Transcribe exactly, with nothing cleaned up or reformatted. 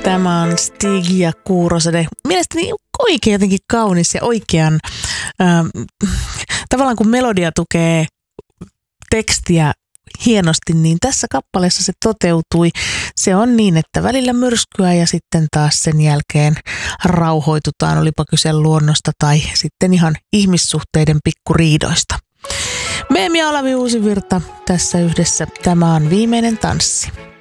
Tämä on Stig ja Kuurosade. Mielestäni oikein jotenkin kaunis ja oikean, äh, tavallaan kun melodia tukee tekstiä hienosti, niin tässä kappaleessa se toteutui. Se on niin, että välillä myrskyä ja sitten taas sen jälkeen rauhoitutaan, olipa kyse luonnosta tai sitten ihan ihmissuhteiden pikkuriidoista. Meemi ja Olavi Uusivirta tässä yhdessä. Tämä on Viimeinen tanssi.